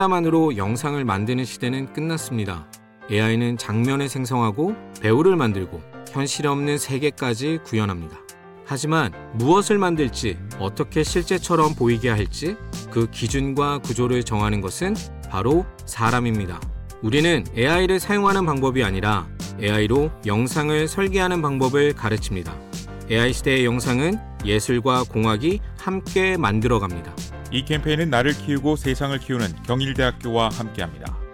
하나만으로 영상을 만드는 시대는 끝났습니다. AI는 장면을 생성하고 배우를 만들고 현실 없는 세계까지 구현합니다. 하지만 무엇을 만들지, 어떻게 실제처럼 보이게 할지 그 기준과 구조를 정하는 것은 바로 사람입니다. 우리는 AI를 사용하는 방법이 아니라 AI로 영상을 설계하는 방법을 가르칩니다. AI 시대의 영상은 예술과 공학이 함께 만들어갑니다. 이 캠페인은 나를 키우고 세상을 키우는 경일대학교와 함께합니다.